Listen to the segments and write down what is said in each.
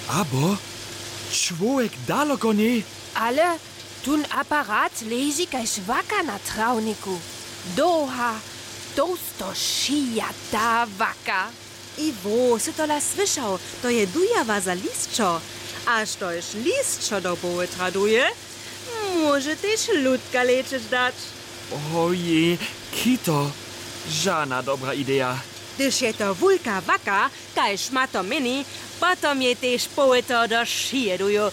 Abo człowiek daleko nie. Ale tun aparat leży kaj szwaka na trawniku. Doha, to šijata waka. I wo, si tola słyszał, to je dujawa za listczo. Aż toż listczo do boły traduje, może też ludka leczyć dać. Oje, Kito, żadna dobra idea. Gdyż je to wulka waka, kaj szmato mini, potom je też połyto do szijeduju.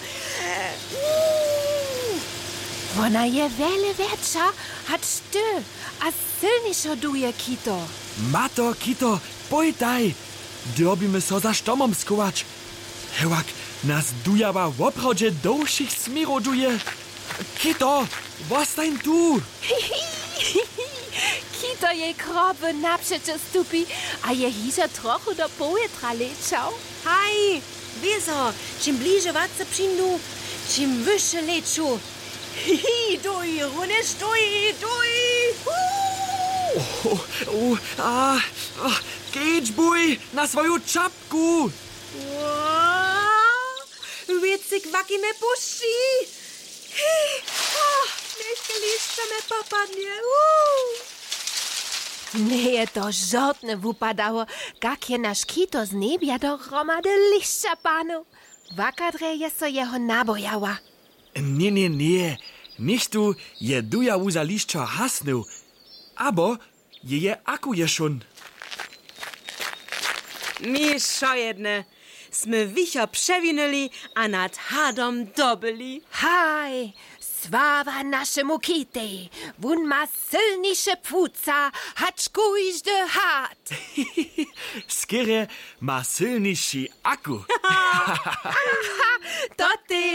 Ona je wiele większa, hat ty, a silniejszo duje Kito. Mato, Kito, pojtaj. Dobimy so za sztomom skować. Hewak, nas dujawa w oprodzie dłuższych smiroduje. Kito, wostań tu. Kito jej krowy naprzecie stupi, a je hižo trochu do pojetra leciał. Haj, wieso, czym bliżej watce przyjdą, czym wyższe leczu. Hihi, duj, runysz, duj. Gedź bój na swoją czapku. Wiecik waki me puści. Niech liszcza me popadnie. Nie, to żadne wypadało, jak je nasz Kito z niebia do gromady liścia panu. Wakadre je so jeho nabojała. Nie. Nicht tu je dujawu za liszczo hasnął. Abo je akuje schon. Mi szojedne. Smy wicho przewinęli, a nad hadom dobyli. Haj, sława naszemu Kitej. Wun ma silniejsze płuca, hacz kujżdy hat. Skierę ma silniejszy aku. To ty